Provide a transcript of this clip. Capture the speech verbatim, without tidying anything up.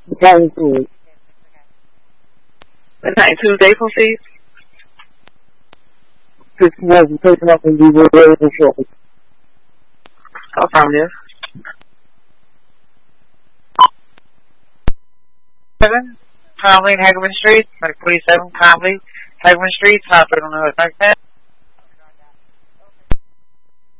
ninety-two. The ninety-two day proceed? Six months taken up and we were very shortly. I'll find this. Seven, Conley and Hagerman Street, like forty-seven, Conley, Hagerman Street, top right on the hood, like that.